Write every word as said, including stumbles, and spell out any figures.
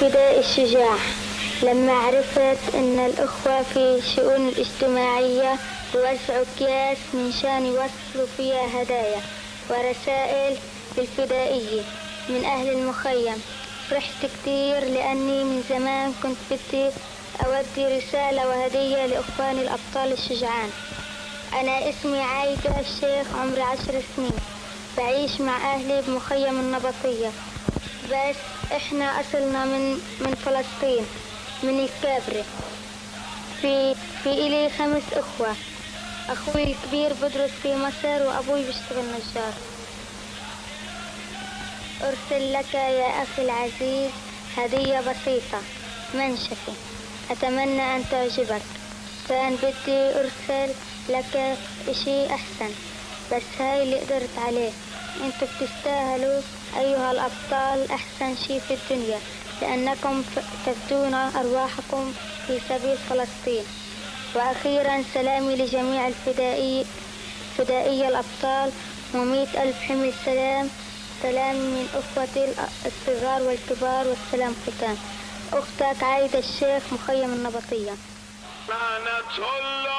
الفدائي الشجاع. لما عرفت أن الأخوة في الشؤون الاجتماعية يوزعوا أكياس من شان يوصلوا فيها هدايا ورسائل للفدائية من أهل المخيم، فرحت كتير لأني من زمان كنت بدي أودي رسالة وهدية لإخواني الأبطال الشجعان. أنا اسمي عايدة الشيخ، عمري عشر سنين، بعيش مع أهلي بمخيم النبطية، بس إحنا أصلنا من من فلسطين، من الكابري. في في إلي خمس أخوة، أخوي الكبير بدرس في مصر وأبوي بيشتغل نجار. أرسل لك يا أخي العزيز هدية بسيطة منشفة، أتمنى أن تعجبك. كان بدي أرسل لك إشي أحسن، بس هاي اللي قدرت عليه. أنتوا بتستاهلوا أيها الأبطال أحسن شي في الدنيا، لأنكم تفدون أرواحكم في سبيل فلسطين. وأخيرا سلامي لجميع الفدائي فدائي الأبطال ومئة ألف حمل سلام. سلام من أخوتي الصغار والكبار، والسلام ختام. أختك عايدة الشيخ، مخيم النبطية. لعنة الله